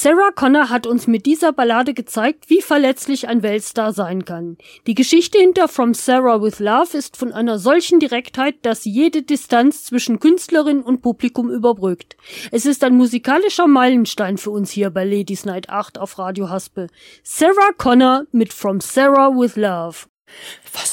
Sarah Connor hat uns mit dieser Ballade gezeigt, wie verletzlich ein Weltstar sein kann. Die Geschichte hinter From Sarah with Love ist von einer solchen Direktheit, dass sie jede Distanz zwischen Künstlerin und Publikum überbrückt. Es ist ein musikalischer Meilenstein für uns hier bei Ladies Night 8 auf Radio Haspel. Sarah Connor mit From Sarah with Love. Was